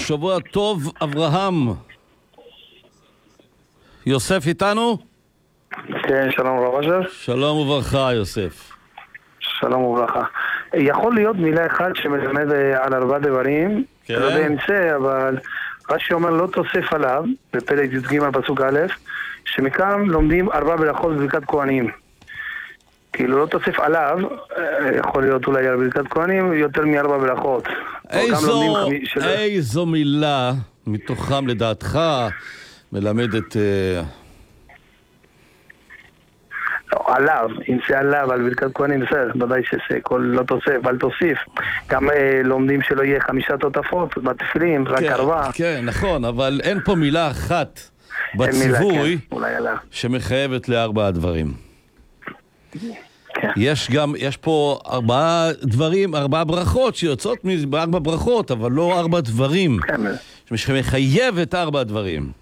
שבוע טוב, אברהם. יוסף איתנו? כן, שלום וברכה. שלום וברכה, יוסף. שלום וברכה. יכול להיות מילה אחת שמלמד על 4 דברים, כן. לא יודע אם זה, אבל רש"י אומר לא תוסף עליו, בפרק י"ג פסוק א', שמכאן לומדים 4 ברכות בברכת כהנים. כאילו לא תוסף עליו, יכול להיות אולי על ברכת כהנים, יותר מ4 ברכות. איזו מילה מתוכם לדעתך מלמדת... לא, עליו, אם זה עליו, על ברכת כהנים, בסדר, ודאי שזה, לא תוסף, אל תוסיף. גם לומדים שלא יהיה 5 תותפות בתפילין, רק 4. כן, נכון, אבל אין פה מילה אחת בציווי שמחייבת ל4 הדברים. כן. יש פה 4 דברים, 4 ברכות שיוצאות מ4 ברכות, אבל לא 4 דברים. כן. שמחייב את 4 הדברים.